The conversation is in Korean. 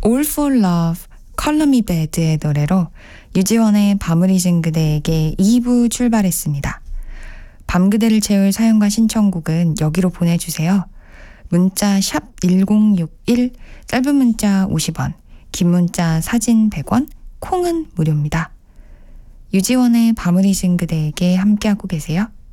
All for Love, Color Me Bad의 노래로 유지원의 밤을 잊은 그대에게 2부 출발했습니다. 밤그대를 채울 사연과 신청곡은 여기로 보내주세요. 문자 샵 1061, 짧은 문자 50원, 긴 문자 사진 100원, 콩은 무료입니다. 유지원의 밤을 잊은 그대에게 함께하고 계세요.